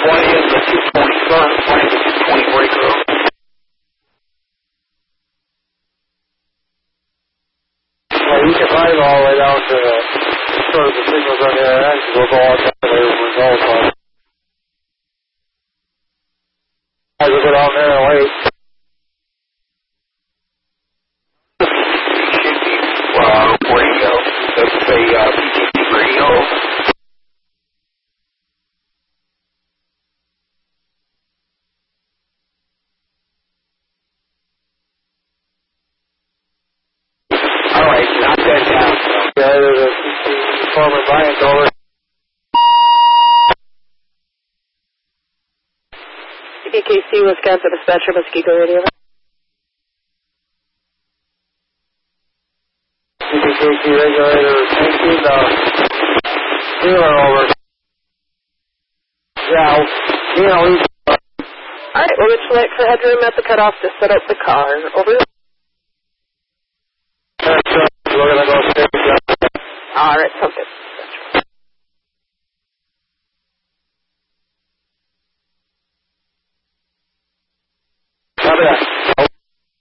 and the 220 start, playing the 220 breaker. Well, you can ride all the way down to the sort of the signals on the other end, because we'll go all down to the result on. I will go down there and wait. Radio. It's a PTC radio. All right, knock that down. Yeah, there's a PTC former Bryant over. CPKC, Wisconsin Dispatcher, Mosquito Radio. CPKC regulator, 19, dealer over. Yeah, we... Alright, we'll get you for headroom at the cutoff to set up the car. Over. We're going to go straight. Alright, sounds good.